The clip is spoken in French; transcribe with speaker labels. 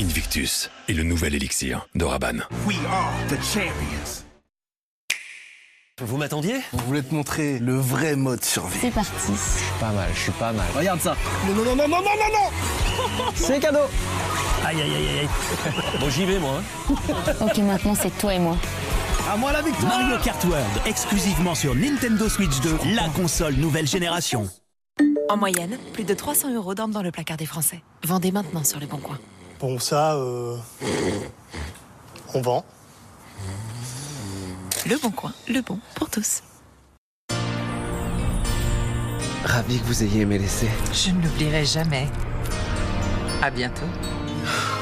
Speaker 1: Invictus est le nouvel élixir de Rabanne.
Speaker 2: We are the champions.
Speaker 3: Vous m'attendiez?
Speaker 4: On voulait te montrer le vrai mode survie.
Speaker 5: C'est parti.
Speaker 3: Je suis pas mal.
Speaker 4: Regarde ça. Non.
Speaker 3: C'est cadeau. Aïe. Bon, j'y vais, moi.
Speaker 5: Ok, maintenant c'est toi et moi.
Speaker 4: À moi la victoire.
Speaker 2: Mario Kart World, exclusivement sur Nintendo Switch 2, la console nouvelle génération.
Speaker 6: En moyenne, plus de 300 € dorment dans le placard des Français. Vendez maintenant sur Le Bon Coin.
Speaker 7: Bon, ça, on vend.
Speaker 6: Le Bon Coin, le bon pour tous.
Speaker 3: Ravi que vous ayez aimé l'essai.
Speaker 6: Je ne l'oublierai jamais. À bientôt.